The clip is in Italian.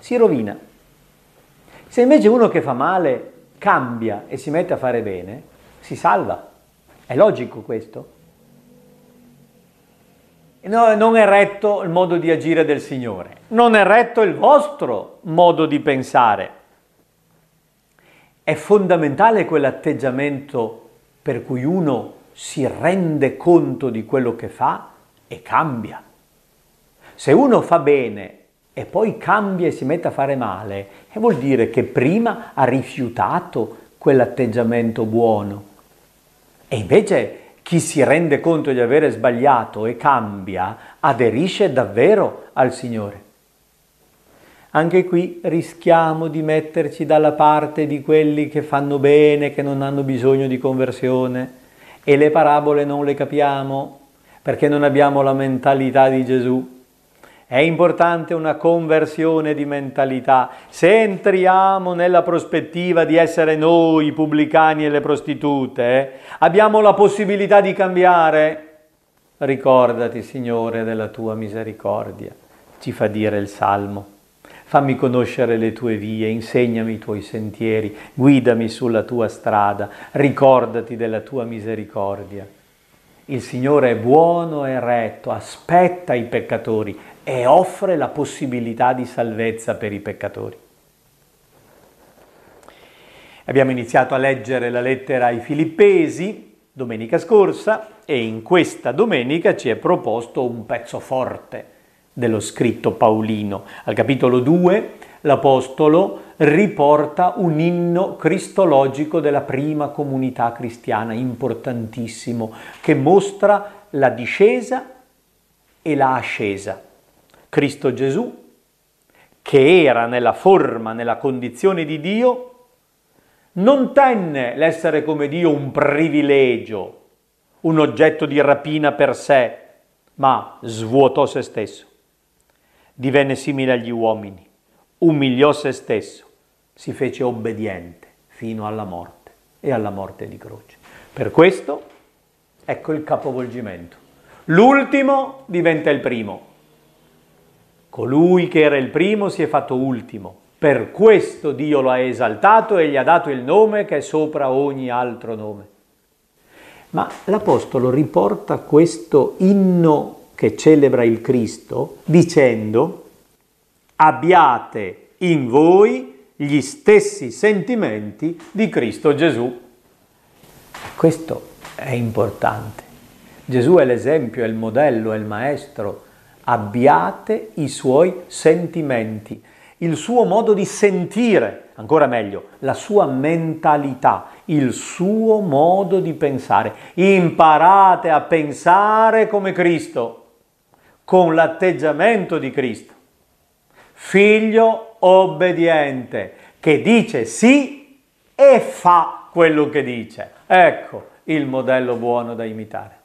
si rovina. Se invece uno che fa male cambia e si mette a fare bene, si salva. È logico questo? No, non è retto il modo di agire del Signore, non è retto il vostro modo di pensare. È fondamentale quell'atteggiamento per cui uno si rende conto di quello che fa e cambia. Se uno fa bene e poi cambia e si mette a fare male, vuol dire che prima ha rifiutato quell'atteggiamento buono. E invece chi si rende conto di avere sbagliato e cambia, aderisce davvero al Signore. Anche qui rischiamo di metterci dalla parte di quelli che fanno bene, che non hanno bisogno di conversione, e le parabole non le capiamo perché non abbiamo la mentalità di Gesù. È importante una conversione di mentalità. Se entriamo nella prospettiva di essere noi, i pubblicani e le prostitute, abbiamo la possibilità di cambiare. Ricordati, Signore, della tua misericordia, ci fa dire il Salmo. Fammi conoscere le tue vie, insegnami i tuoi sentieri, guidami sulla tua strada, ricordati della tua misericordia. Il Signore è buono e retto, aspetta i peccatori e offre la possibilità di salvezza per i peccatori. Abbiamo iniziato a leggere la lettera ai Filippesi domenica scorsa e in questa domenica ci è proposto un pezzo forte dello scritto paolino. Al capitolo 2 l'Apostolo riporta un inno cristologico della prima comunità cristiana, importantissimo, che mostra la discesa e la ascesa. Cristo Gesù, che era nella forma, nella condizione di Dio, non tenne l'essere come Dio un privilegio, un oggetto di rapina per sé, ma svuotò se stesso. Divenne simile agli uomini, umiliò se stesso, si fece obbediente fino alla morte e alla morte di croce. Per questo, ecco il capovolgimento. L'ultimo diventa il primo. Colui che era il primo si è fatto ultimo. Per questo Dio lo ha esaltato e gli ha dato il nome che è sopra ogni altro nome. Ma l'Apostolo riporta questo inno che celebra il Cristo dicendo: abbiate in voi gli stessi sentimenti di Cristo Gesù. Questo è importante. Gesù è l'esempio, è il modello, è il maestro. Abbiate i suoi sentimenti, il suo modo di sentire, ancora meglio, la sua mentalità, il suo modo di pensare. Imparate a pensare come Cristo, con l'atteggiamento di Cristo. Figlio obbediente, che dice sì e fa quello che dice. Ecco il modello buono da imitare.